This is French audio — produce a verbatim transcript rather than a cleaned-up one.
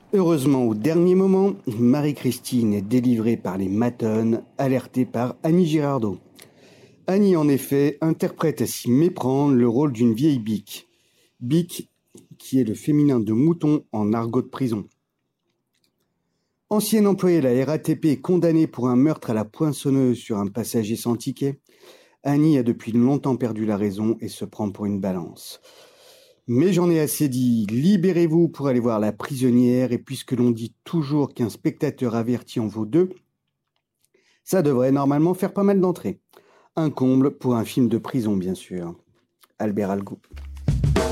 Heureusement, au dernier moment, Marie-Christine est délivrée par les Mattone, alertée par Annie Girardot. Annie, en effet, interprète à s'y méprendre le rôle d'une vieille bique. Bique, qui est le féminin de mouton en argot de prison. Ancienne employée de la R A T P condamnée pour un meurtre à la poinçonneuse sur un passager sans ticket, Annie a depuis longtemps perdu la raison et se prend pour une balance. Mais j'en ai assez dit, libérez-vous pour aller voir La Prisonnière, et puisque l'on dit toujours qu'un spectateur averti en vaut deux, ça devrait normalement faire pas mal d'entrées. Un comble pour un film de prison, bien sûr. Albert Algo.